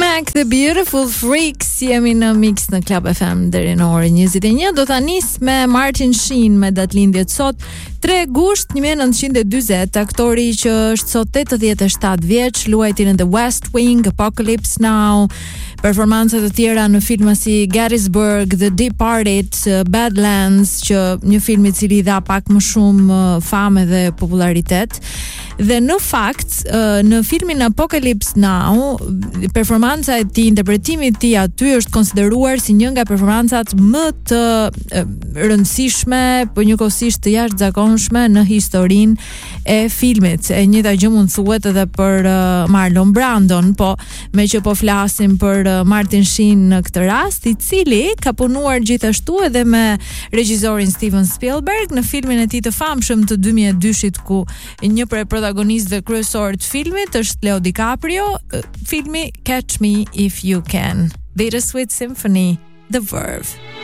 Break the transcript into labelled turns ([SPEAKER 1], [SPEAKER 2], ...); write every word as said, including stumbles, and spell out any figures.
[SPEAKER 1] Mac The Beautiful Freaks, jemi në Mix në Club F M deri në orën njëzet e një. Do ta nis me Martin Sheen me datëlindjet sot, tre gusht një mijë e nëntëqind e dyzet, aktori që është sot tetëdhjetë e shtatë vjeç, luajti në The West Wing, Apocalypse Now, performanca të tjera në filma si Gettysburg, The Departed, Badlands, që një film i cili dha pak më shumë famë dhe popularitet. Dhe në fakt, në filmin Apocalypse Now, performanca e tij, interpretimi i tij aty është konsideruar si një nga performancat më të rëndësishme, por njëkohësisht të jashtëzakonshme në historinë e filmit. E njëjta gjë mund thuhet edhe për Marlon Brandon, po me që po flasim për Martin Sheen në këtë rast, i cili ka punuar gjithashtu edhe me regjisorin Steven Spielberg në filmin e tij të famshëm të dy mijë e dyshit, ku një prej protagonistëve kryesor të filmit është Leo DiCaprio, filmi Catch Me If You Can. Bittersweet Symphony, The Verve.